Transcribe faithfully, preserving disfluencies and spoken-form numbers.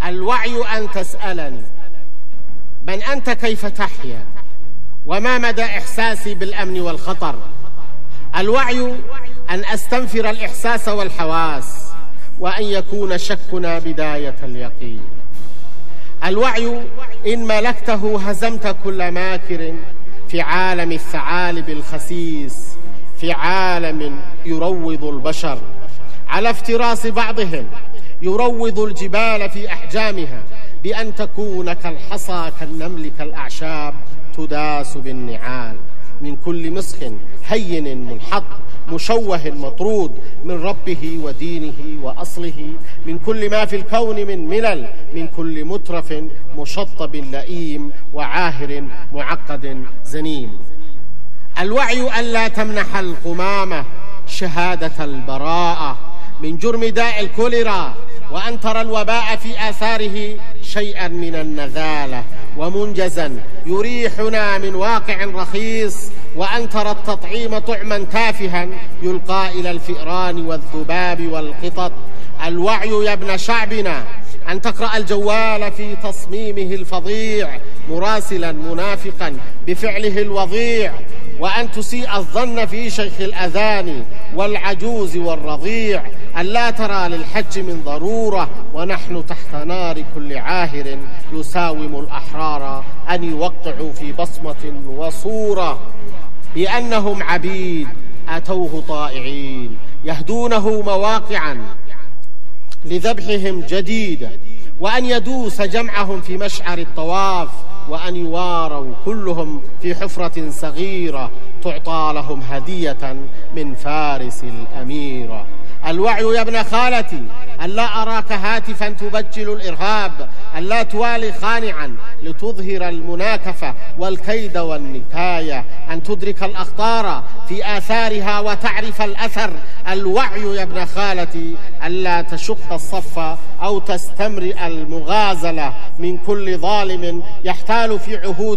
الوعي أن تسألني من أنت، كيف تحيا، وما مدى إحساسي بالأمن والخطر. الوعي أن أستنفر الإحساس والحواس، وأن يكون شكنا بداية اليقين. الوعي إن ملكته هزمت كل ماكر في عالم الثعالب الخسيس، في عالم يروض البشر على افتراس بعضهم، يروض الجبال في أحجامها بأن تكون كالحصى كالنمل كالأعشاب تداس بالنعال، من كل مسخ هين منحط مشوه مطرود من ربه ودينه وأصله، من كل ما في الكون من ملل، من كل مترف مشطب لئيم وعاهر معقد زنيم. الوعي ألا تمنح القمامة شهادة البراءة من جرم داء الكوليرا، وأن ترى الوباء في آثاره شيئا من النذالة ومنجزا يريحنا من واقع رخيص، وأن ترى التطعيم طعما تافها يلقى إلى الفئران والذباب والقطط. الوعي يا ابن شعبنا أن تقرأ الجوال في تصميمه الفظيع مراسلا منافقا بفعله الوضيع، وأن تسيء الظن في شيخ الأذان والعجوز والرضيع، أن لا ترى للحج من ضرورة ونحن تحت نار كل عاهر يساوم الأحرار أن يوقعوا في بصمة وصورة، بأنهم عبيد أتوه طائعين يهدونه مواقعا لذبحهم جديدة، وأن يدوس جمعهم في مشعر الطواف، وأن يواروا كلهم في حفرة صغيرة تعطى لهم هدية من فارس الأميرة. الوعي يا ابن خالتي أن لا أراك هاتفا تبجل الإرهاب، أن لا توالي خانعا لتظهر المناكفة والكيد والنكاية، أن تدرك الأخطار في آثارها وتعرف الأثر. الوعي يا ابن خالتي أن لا تشق الصف أو تستمرئ المغازلة من كل ظالم يحتال في عهود